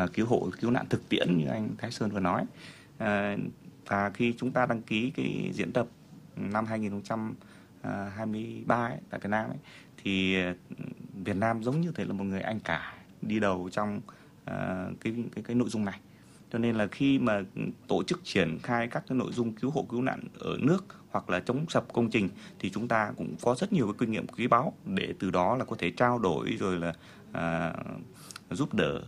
cứu hộ cứu nạn thực tiễn như anh Thái Sơn vừa nói. Và khi chúng ta đăng ký cái diễn tập năm 2023 tại Việt Nam thì Việt Nam giống như thế là một người anh cả đi đầu trong cái nội dung này. Cho nên là khi mà tổ chức triển khai các cái nội dung cứu hộ cứu nạn ở nước hoặc là chống sập công trình thì chúng ta cũng có rất nhiều cái kinh nghiệm quý báu để từ đó là có thể trao đổi rồi là giúp đỡ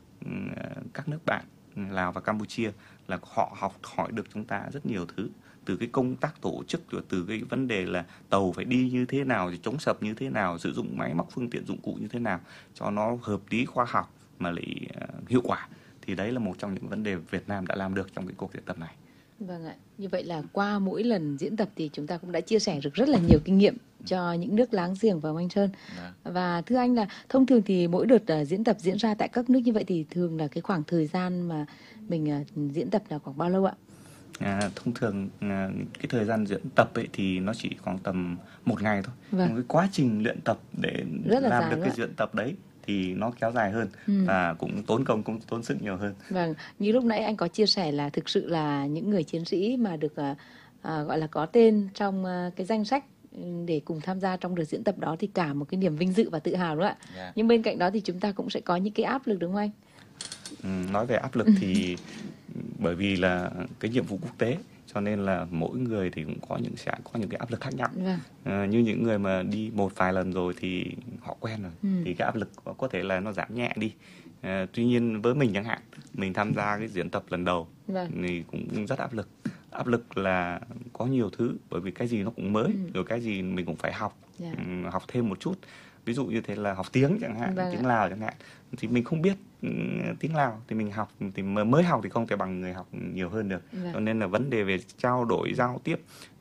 các nước bạn Lào và Campuchia, là họ học hỏi được chúng ta rất nhiều thứ, từ cái công tác tổ chức, rồi từ cái vấn đề là tàu phải đi như thế nào, thì chống sập như thế nào, sử dụng máy móc phương tiện dụng cụ như thế nào cho nó hợp lý, khoa học mà lại hiệu quả. Thì đấy là một trong những vấn đề Việt Nam đã làm được trong cái cuộc diễn tập này. Vâng ạ, như vậy là qua mỗi lần diễn tập thì chúng ta cũng đã chia sẻ được rất là nhiều kinh nghiệm cho những nước láng giềng và Anh Sơn. Và thưa anh là thông thường thì mỗi đợt diễn tập diễn ra tại các nước như vậy thì thường là cái khoảng thời gian mà mình diễn tập là khoảng bao lâu ạ? Thông thường cái thời gian diễn tập thì nó chỉ khoảng tầm 1 ngày thôi. Vâng. Cái quá trình luyện tập để làm được cái diễn tập đấy thì nó kéo dài hơn và cũng tốn công, cũng tốn sức nhiều hơn. Vâng, như lúc nãy anh có chia sẻ là thực sự là những người chiến sĩ mà được gọi là có tên trong cái danh sách để cùng tham gia trong đợt diễn tập đó thì cả một cái niềm vinh dự và tự hào đúng không ạ? Yeah. Nhưng bên cạnh đó thì chúng ta cũng sẽ có những cái áp lực đúng không anh? Nói về áp lực thì bởi vì là cái nhiệm vụ quốc tế cho nên là mỗi người thì cũng sẽ có những cái áp lực khác nhau. Như những người mà đi một vài lần rồi thì họ quen rồi thì cái áp lực có thể là nó giảm nhẹ đi. Tuy nhiên với mình chẳng hạn, mình tham gia cái diễn tập lần đầu thì cũng rất áp lực. Áp lực là có nhiều thứ, bởi vì cái gì nó cũng mới, rồi cái gì mình cũng phải học, học thêm một chút. Ví dụ như thế là học tiếng chẳng hạn, tiếng Lào chẳng hạn, thì mình không biết tiếng Lào thì mình học, thì mới học thì không thể bằng người học nhiều hơn được. Cho nên là vấn đề về trao đổi giao tiếp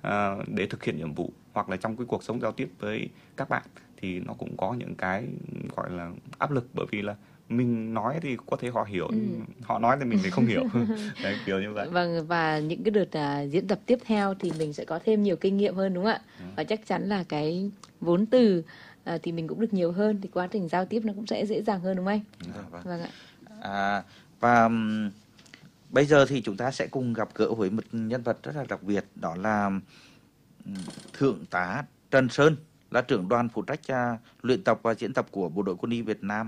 để thực hiện nhiệm vụ hoặc là trong cái cuộc sống giao tiếp với các bạn thì nó cũng có những cái gọi là áp lực, bởi vì là mình nói thì có thể họ hiểu, họ nói thì mình thì không hiểu. Đấy, kiểu như vậy. Vâng, và những cái đợt diễn tập tiếp theo thì mình sẽ có thêm nhiều kinh nghiệm hơn đúng không ạ? Và chắc chắn là cái vốn từ thì mình cũng được nhiều hơn, thì quá trình giao tiếp nó cũng sẽ dễ dàng hơn đúng không anh? Vâng ạ. Và bây giờ thì chúng ta sẽ cùng gặp gỡ với một nhân vật rất là đặc biệt, đó là Thượng tá Trần Sơn, là trưởng đoàn phụ trách luyện tập và diễn tập của Bộ đội Quân y Việt Nam,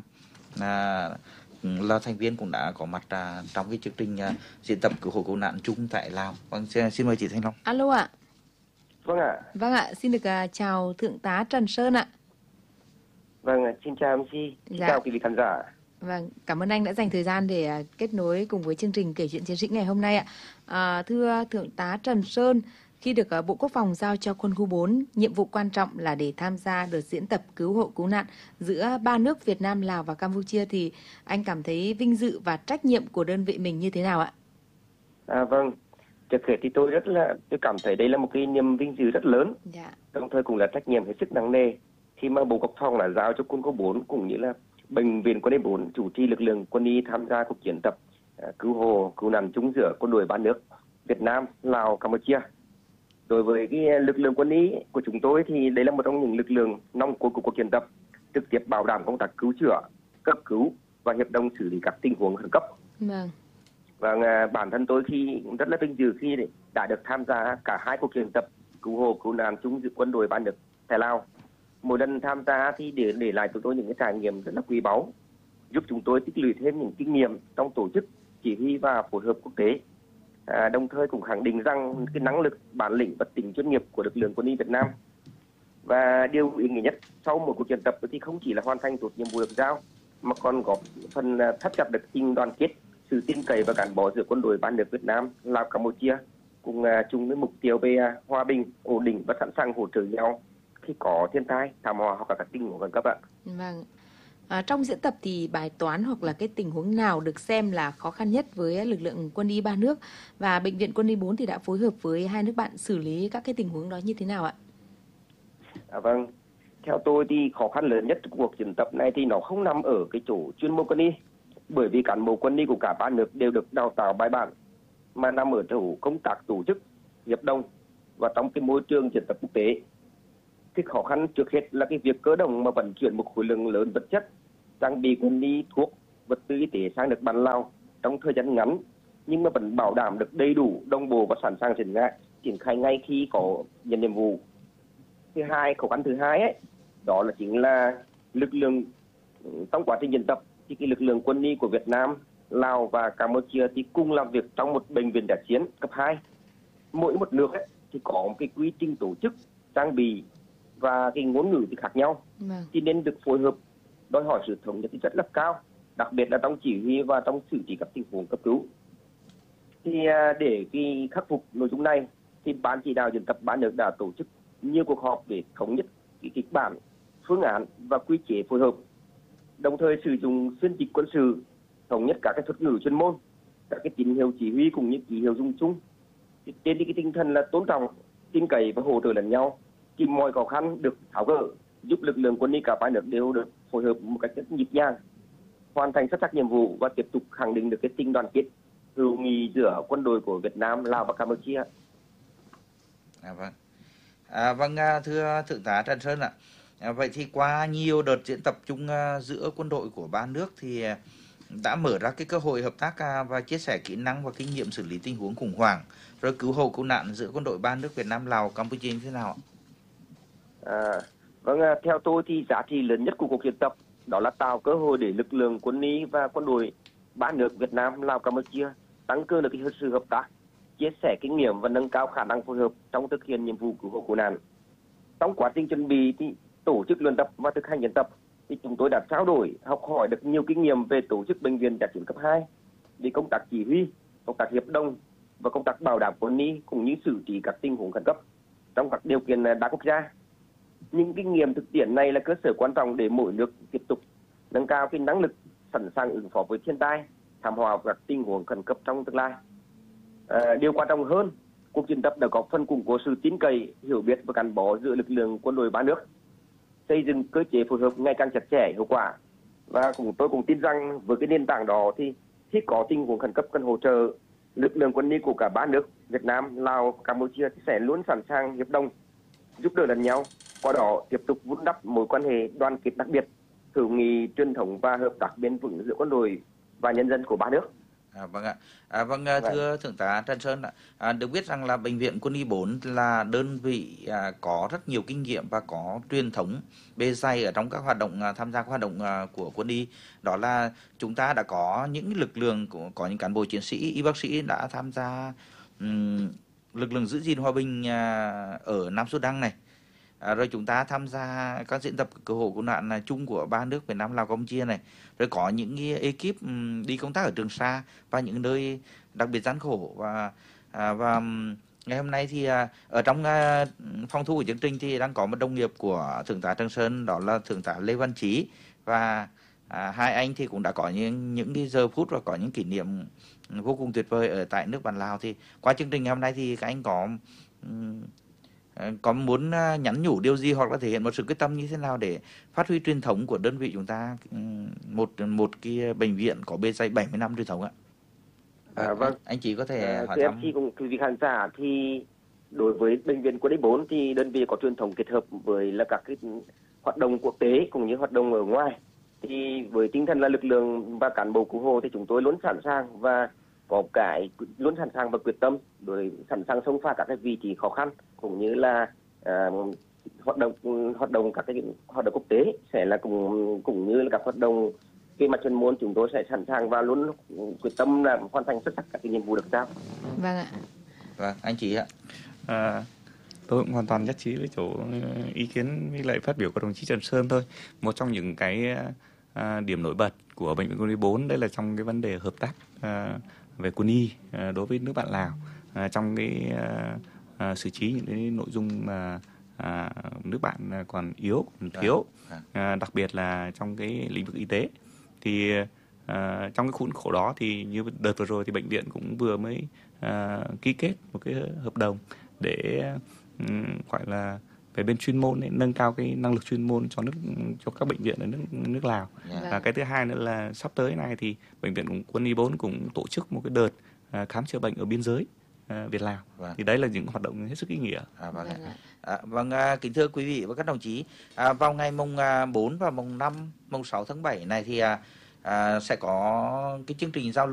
là thành viên cũng đã có mặt trong cái chương trình diễn tập cứu hộ cứu nạn chung tại Lào. Vâng, xin mời chị Thanh Long. Alo ạ. Vâng ạ. Vâng ạ, xin được chào Thượng tá Trần Sơn ạ. Vâng, xin chào MC, xin chào quý vị khán giả. Vâng, cảm ơn anh đã dành thời gian để kết nối cùng với chương trình Kể chuyện chiến sĩ ngày hôm nay ạ. Thưa Thượng tá Trần Sơn, khi được Bộ Quốc phòng giao cho quân khu 4, nhiệm vụ quan trọng là để tham gia đợt diễn tập cứu hộ cứu nạn giữa 3 nước Việt Nam, Lào và Campuchia, thì anh cảm thấy vinh dự và trách nhiệm của đơn vị mình như thế nào ạ? Vâng, trước hết thì tôi cảm thấy đây là một cái niềm vinh dự rất lớn, đồng thời cũng là trách nhiệm hết sức nặng nề khi mà Bộ Quốc phòng đã giao cho quân khu 4 cũng như là Bệnh viện Quân y 4 chủ trì lực lượng quân y tham gia cuộc diễn tập cứu hộ cứu nạn chung giữa quân đội 3 nước Việt Nam, Lào, Campuchia. Đối với cái lực lượng quân y của chúng tôi thì đây là một trong những lực lượng nòng cốt của cuộc diễn tập, trực tiếp bảo đảm công tác cứu chữa, cấp cứu và hiệp đồng xử lý các tình huống khẩn cấp. Và bản thân tôi cũng rất là vinh dự khi đã được tham gia cả 2 cuộc diễn tập cứu hộ cứu nạn chung giữa quân đội 3 nước Thái Lào. Mỗi lần tham gia thì để lại cho tôi những cái trải nghiệm rất là quý báu, giúp chúng tôi tích lũy thêm những kinh nghiệm trong tổ chức, chỉ huy và phối hợp quốc tế. Đồng thời cũng khẳng định rằng cái năng lực, bản lĩnh và tính chuyên nghiệp của lực lượng quân y Việt Nam. Và điều ý nghĩa nhất sau một cuộc diễn tập thì không chỉ là hoàn thành tốt nhiệm vụ được giao, mà còn góp phần thắt chặt được tình đoàn kết, sự tin cậy và gắn bó giữa quân đội 3 nước Việt Nam, Lào, Campuchia, cùng chung với mục tiêu về hòa bình, ổn định và sẵn sàng hỗ trợ nhau khi có thiên tai, thảm họa hoặc là các tình huống khẩn cấp ạ. Vâng. Trong diễn tập thì bài toán hoặc là cái tình huống nào được xem là khó khăn nhất với lực lượng quân y 3 nước, và Bệnh viện Quân y 4 thì đã phối hợp với 2 nước bạn xử lý các cái tình huống đó như thế nào ạ? Vâng, theo tôi thì khó khăn lớn nhất của cuộc diễn tập này thì nó không nằm ở cái chỗ chuyên môn quân y, bởi vì cán bộ quân y của cả 3 nước đều được đào tạo bài bản, mà nằm ở chỗ công tác tổ chức, hiệp đồng và trong cái môi trường diễn tập quốc tế. Cái khó khăn trước hết là cái việc cơ động mà vận chuyển một khối lượng lớn vật chất, trang bị quân y, thuốc, vật tư y tế sang nước bạn Lào trong thời gian ngắn, nhưng mà vẫn bảo đảm được đầy đủ, đồng bộ và sẵn sàng triển khai ngay khi có nhận nhiệm vụ. Thứ hai, khó khăn thứ hai ấy, đó là chính là lực lượng trong quá trình diễn tập thì cái lực lượng quân y của Việt Nam, Lào và Campuchia thì cùng làm việc trong một bệnh viện dã chiến cấp 2. Mỗi một nước ấy, thì có một cái quy trình tổ chức, trang bị và cái ngôn ngữ thì khác nhau, thì nên được phối hợp, đòi hỏi sự thống nhất thì rất là cao, đặc biệt là trong chỉ huy và trong xử trí các tình huống cấp cứu. Thì để cái khắc phục nội dung này thì ban chỉ đạo diễn tập ba nước đã tổ chức nhiều cuộc họp để thống nhất cái kịch bản, phương án và quy chế phối hợp, đồng thời sử dụng phiên dịch quân sự, thống nhất các cái thuật ngữ chuyên môn, các cái tín hiệu chỉ huy cũng như ký hiệu dùng chung. Trên cái tinh thần là tôn trọng, tin cậy và hỗ trợ lẫn nhau, thì mọi khó khăn được tháo gỡ, giúp lực lượng quân y cả ba nước đều được phối hợp một cách rất nhịp nhàng, hoàn thành xuất sắc nhiệm vụ và tiếp tục khẳng định được cái tình đoàn kết hữu nghị giữa quân đội của Việt Nam, Lào và Campuchia. Vâng, thưa Thượng tá Trần Sơn ạ. Vậy thì qua nhiều đợt diễn tập chung giữa quân đội của ba nước thì đã mở ra cái cơ hội hợp tác và chia sẻ kỹ năng và kinh nghiệm xử lý tình huống khủng hoảng rồi cứu hộ cứu nạn giữa quân đội ba nước Việt Nam, Lào, Campuchia như thế nào ạ? Vâng, theo tôi thì giá trị lớn nhất của cuộc diễn tập đó là tạo cơ hội để lực lượng quân y và quân đội ba nước Việt Nam, Lào, Campuchia tăng cường được cái sự hợp tác, chia sẻ kinh nghiệm và nâng cao khả năng phối hợp trong thực hiện nhiệm vụ cứu hộ cứu nạn. Trong quá trình chuẩn bị thì tổ chức luyện tập và thực hành diễn tập thì chúng tôi đã trao đổi, học hỏi được nhiều kinh nghiệm về tổ chức bệnh viện dã chiến cấp 2, về công tác chỉ huy, công tác hiệp đồng và công tác bảo đảm quân y cũng như xử trí các tình huống khẩn cấp trong các điều kiện đa quốc gia. Những kinh nghiệm thực tiễn này là cơ sở quan trọng để mỗi nước tiếp tục nâng cao cái năng lực sẵn sàng ứng phó với thiên tai, thảm họa và các tình huống khẩn cấp trong tương lai. Điều quan trọng hơn, cuộc diễn tập đã góp phần củng cố sự tin cậy, hiểu biết và gắn bó giữa lực lượng quân đội ba nước, xây dựng cơ chế phối hợp ngày càng chặt chẽ, hiệu quả. Và tôi cũng tin rằng với cái nền tảng đó thì khi có tình huống khẩn cấp cần hỗ trợ, lực lượng quân y của cả ba nước Việt Nam, Lào, Campuchia sẽ luôn sẵn sàng hiệp đồng, giúp đỡ lẫn nhau, qua đó tiếp tục vun đắp mối quan hệ đoàn kết đặc biệt, hữu nghị truyền thống và hợp tác bền vững giữa quân đội và nhân dân của ba nước. Vâng ạ. Thưa Thượng tá Trần Sơn ạ, được biết rằng là Bệnh viện Quân y 4 là đơn vị có rất nhiều kinh nghiệm và có truyền thống bề dày ở trong các hoạt động tham gia các hoạt động của quân y. Đó là chúng ta đã có những lực lượng, có những cán bộ chiến sĩ, y bác sĩ đã tham gia lực lượng giữ gìn hòa bình ở Nam Sudan này. Rồi chúng ta tham gia các diễn tập cứu hộ cứu nạn chung của ba nước Việt Nam, Lào, Campuchia này. Rồi có những ekip đi công tác ở Trường Sa và những nơi đặc biệt gian khổ. Và ngày hôm nay thì ở trong phòng thu của chương trình thì đang có một đồng nghiệp của Thượng tá Trần Sơn, đó là Thượng tá Lê Văn Chí. Và hai anh thì cũng đã có những cái giờ phút và có những kỷ niệm vô cùng tuyệt vời ở tại nước bạn Lào. Thì qua chương trình ngày hôm nay thì các anh có muốn nhắn nhủ điều gì hoặc là thể hiện một sự quyết tâm như thế nào để phát huy truyền thống của đơn vị chúng ta, một cái bệnh viện có bề dày 70 năm truyền thống ạ? Vâng. Anh chị có thể hỏi thăm. Cùng quý vị khán giả thì đối với Bệnh viện Quân y 4 thì đơn vị có truyền thống kết hợp với là các cái hoạt động quốc tế cũng như hoạt động ở ngoài. Thì với tinh thần là lực lượng và cán bộ cứu hộ thì chúng tôi luôn sẵn sàng và có cái luôn sẵn sàng và quyết tâm để sẵn sàng xông pha các cái vị trí khó khăn cũng như là hoạt động các cái hoạt động quốc tế sẽ là cũng như là các hoạt động về mặt chuyên môn, chúng tôi sẽ sẵn sàng và luôn quyết tâm là hoàn thành xuất sắc các cái nhiệm vụ được giao. Vâng ạ. Vâng, anh chị ạ. Tôi cũng hoàn toàn nhất trí với chỗ ý kiến với lại phát biểu của đồng chí Trần Sơn thôi. Một trong những cái điểm nổi bật của Bệnh viện Quân y 4 đây là trong cái vấn đề hợp tác về quân y đối với nước bạn Lào, trong cái xử trí những cái nội dung mà nước bạn còn yếu, còn thiếu, đặc biệt là trong cái lĩnh vực y tế. Thì trong cái khuôn khổ đó thì như đợt vừa rồi thì bệnh viện cũng vừa mới ký kết một cái hợp đồng để gọi là về bên chuyên môn ấy, nâng cao cái năng lực chuyên môn cho các bệnh viện ở nước Lào. Và cái thứ hai nữa là sắp tới này thì Bệnh viện Quân y 4 cũng tổ chức một cái đợt khám chữa bệnh ở biên giới Việt Lào. Thì đấy là những hoạt động hết sức ý nghĩa. Kính thưa quý vị và các đồng chí, vào ngày mùng 4 và mùng 6 tháng 7 này thì sẽ có cái chương trình giao lưu